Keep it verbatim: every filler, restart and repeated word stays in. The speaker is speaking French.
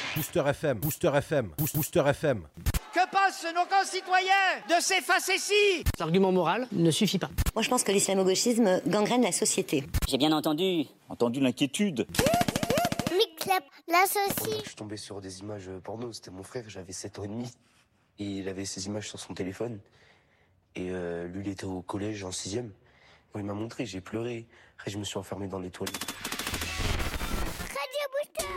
Booster F M, Booster F M, Booster F M. Que pensent nos concitoyens de ces facéties? L'argument moral ne suffit pas. Moi, je pense que l'islamo-gauchisme gangrène la société. J'ai bien entendu. Entendu l'inquiétude. Miclap, l'associé. Je suis tombé sur des images porno, c'était mon frère, j'avais sept ans et demi. Et il avait ces images sur son téléphone. Et euh, lui, il était au collège en sixième. Bon, il m'a montré, j'ai pleuré. Après, je me suis enfermé dans les toilettes.